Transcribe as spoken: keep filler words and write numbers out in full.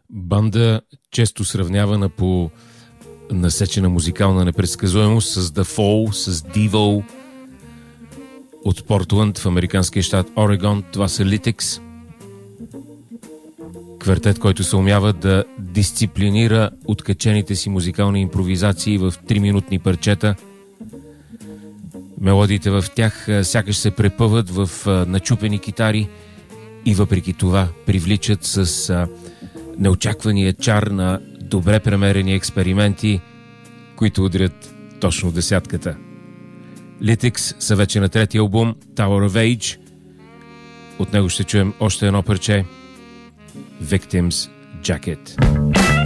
Банда, често сравнявана по насечена музикална непредсказуемост с The Fall, с Devo. От Портланд в американския щат Орегон, това са Lytics. Квартет, който се умява да дисциплинира откачените си музикални импровизации в три-минутни парчета. Мелодиите в тях сякаш се препъват в начупени китари и въпреки това привличат с неочаквания чар на добре премерени експерименти, които удрят точно десятката. Lytics са вече на третия албум Tower of Age. От него ще чуем още едно парче Victim's Jacket.